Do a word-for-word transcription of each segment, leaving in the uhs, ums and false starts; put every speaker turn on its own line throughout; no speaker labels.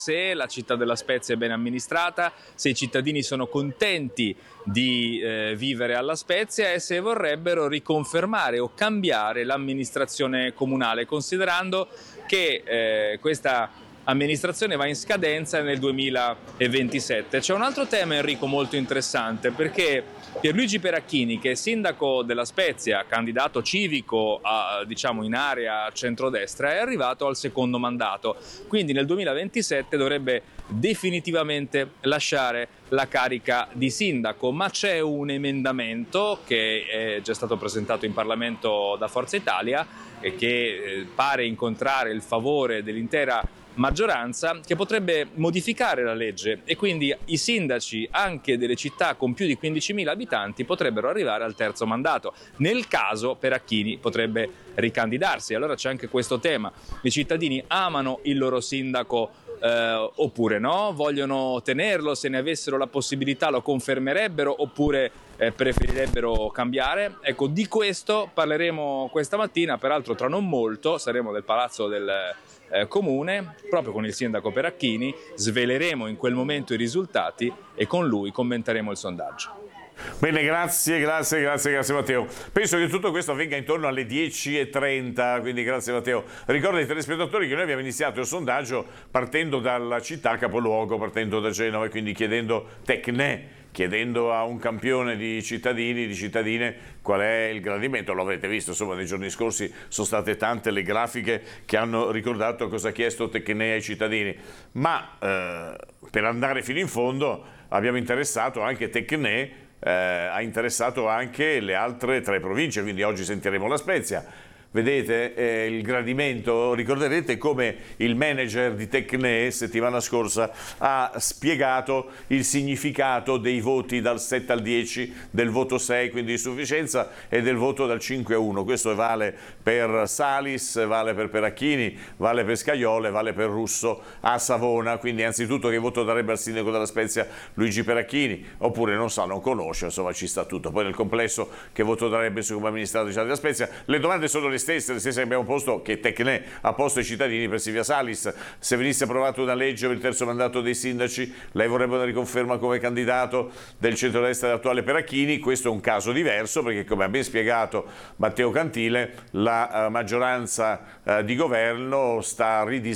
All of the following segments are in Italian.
se la città della Spezia è ben amministrata, se i cittadini sono contenti di eh, vivere alla Spezia e se vorrebbero riconfermare o cambiare l'amministrazione comunale, considerando che eh, questa amministrazione va in scadenza nel duemilaventisette. C'è un altro tema, Enrico, molto interessante, perché Pierluigi Peracchini, che è sindaco della Spezia, candidato civico a, diciamo, in area centrodestra, è arrivato al secondo mandato, quindi nel duemilaventisette dovrebbe definitivamente lasciare la carica di sindaco, ma c'è un emendamento che è già stato presentato in Parlamento da Forza Italia e che pare incontrare il favore dell'intera maggioranza, che potrebbe modificare la legge e quindi i sindaci anche delle città con più di quindicimila abitanti potrebbero arrivare al terzo mandato. Nel caso Peracchini potrebbe ricandidarsi. Allora c'è anche questo tema: i cittadini amano il loro sindaco eh, oppure no? Vogliono tenerlo? Se ne avessero la possibilità lo confermerebbero oppure eh, preferirebbero cambiare? Ecco, di questo parleremo questa mattina, peraltro tra non molto saremo nel Palazzo del Eh, comune, proprio con il sindaco Peracchini, sveleremo in quel momento i risultati e con lui commenteremo il sondaggio.
Bene, grazie, grazie, grazie, grazie Matteo. Penso che tutto questo avvenga intorno alle dieci e trenta, quindi grazie Matteo. Ricordo ai telespettatori che noi abbiamo iniziato il sondaggio partendo dalla città capoluogo, partendo da Genova, e quindi chiedendo Tecnè, chiedendo a un campione di cittadini, di cittadine, qual è il gradimento. Lo avrete visto, insomma, nei giorni scorsi sono state tante le grafiche che hanno ricordato cosa ha chiesto Tecnè ai cittadini, ma eh, per andare fino in fondo abbiamo interessato anche Tecnè, eh, ha interessato anche le altre tre province, quindi oggi sentiremo la Spezia. Vedete eh, il gradimento, ricorderete come il manager di Tecnè settimana scorsa ha spiegato il significato dei voti dal sette al dieci, del voto sei, quindi di sufficienza, e del voto dal cinque a uno. Questo vale per Salis, vale per Peracchini, vale per Scajola, vale per Russo a Savona. Quindi anzitutto che voto darebbe al sindaco della Spezia Luigi Peracchini, oppure non sa, non conosce, insomma ci sta tutto. Poi nel complesso che voto darebbe su come amministratore della Spezia. Le domande sono le stesse, le stesse che abbiamo posto, che Tecnè ha posto ai cittadini per Silvia Salis. Se venisse approvata una legge per il terzo mandato dei sindaci, lei vorrebbe una riconferma come candidato del centrodestra dell'attuale Peracchini. Questo è un caso diverso perché, come ha ben spiegato Matteo Cantile, la uh, maggioranza uh, di governo sta ridisegnando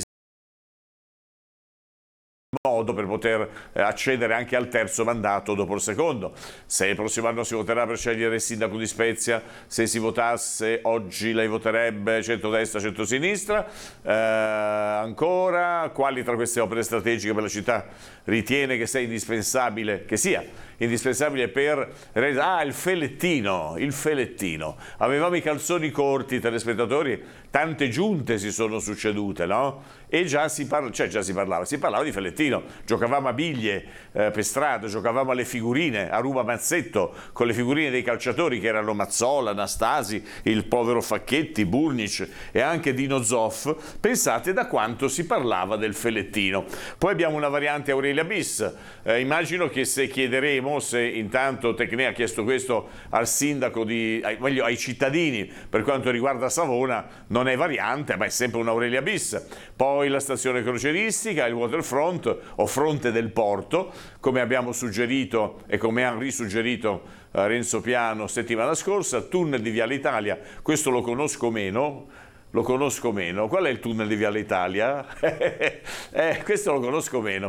modo per poter accedere anche al terzo mandato dopo il secondo. Se il prossimo anno si voterà per scegliere il sindaco di Spezia, se si votasse oggi lei voterebbe centrodestra, centrosinistra? Eh, ancora, quali tra queste opere strategiche per la città ritiene che sia indispensabile, che sia indispensabile per... Ah, il Felettino, il Felettino. Avevamo i calzoni corti, telespettatori, tante giunte si sono succedute, no? E già si, parla, cioè già si parlava, si parlava di Felettino, giocavamo a biglie eh, per strada, giocavamo alle figurine, a ruba mazzetto, con le figurine dei calciatori che erano Mazzola, Anastasi, il povero Facchetti, Burnic e anche Dino Zoff. Pensate da quanto si parlava del Felettino. Poi abbiamo una variante Aurelia bis, eh, immagino che se chiederemo, se intanto Tecnè ha chiesto questo al sindaco, di, ai, meglio ai cittadini per quanto riguarda Savona, non è variante, ma è sempre un Aurelia bis. Poi Poi la stazione crocieristica, il waterfront o fronte del porto, come abbiamo suggerito e come ha risuggerito eh, Renzo Piano settimana scorsa. Tunnel di Viale Italia, questo lo conosco meno, lo conosco meno. Qual è il tunnel di Viale Italia? eh, questo lo conosco meno.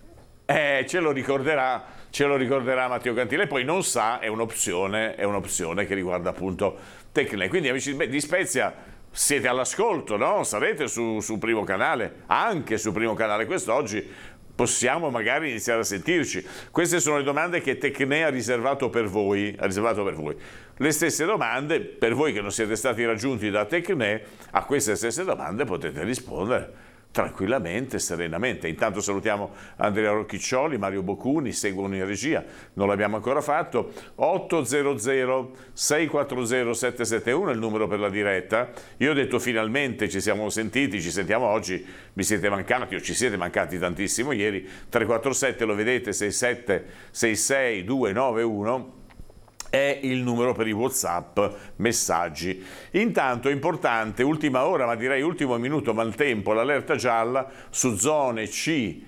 Eh, ce lo ricorderà, ce lo ricorderà Matteo Cantile. Poi non sa, è un'opzione, è un'opzione che riguarda appunto Tecnè. Quindi amici di Spezia, siete all'ascolto, no? Sarete su, su Primo Canale, anche su Primo Canale quest'oggi, possiamo magari iniziare a sentirci. Queste sono le domande che Tecnè ha riservato per voi, ha riservato per voi. Le stesse domande, per voi che non siete stati raggiunti da Tecnè, a queste stesse domande potete rispondere tranquillamente, serenamente. Intanto salutiamo Andrea Rocchiccioli, Mario Boccuni, seguono in regia, non l'abbiamo ancora fatto. Otto zero zero sei quattro zero sette sette uno è il numero per la diretta. Io ho detto finalmente, ci siamo sentiti, ci sentiamo oggi, mi siete mancati o ci siete mancati tantissimo ieri. Tre quattro sette, lo vedete, sei sette sei sei due nove uno. è il numero per i WhatsApp messaggi. Intanto è importante, ultima ora, ma direi ultimo minuto maltempo, l'allerta gialla su zone C